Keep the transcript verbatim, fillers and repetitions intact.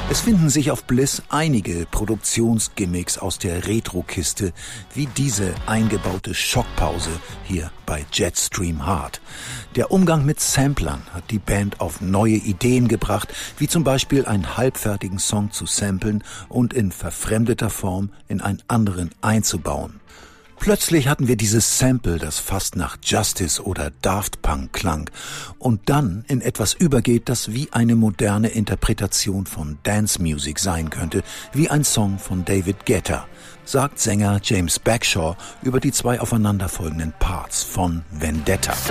Es finden sich auf Bliss einige Produktionsgimmicks aus der Retro-Kiste, wie diese eingebaute Schockpause hier bei Jetstream Hard. Der Umgang mit Samplern hat die Band auf neue Ideen gebracht, wie zum Beispiel einen halbfertigen Song zu samplen und in verfremdeter Form in einen anderen einzubauen. Plötzlich hatten wir dieses Sample, das fast nach Justice oder Daft Punk klang und dann in etwas übergeht, das wie eine moderne Interpretation von Dance Music sein könnte, wie ein Song von David Guetta, sagt Sänger James Bagshaw über die zwei aufeinanderfolgenden Parts von Vendetta.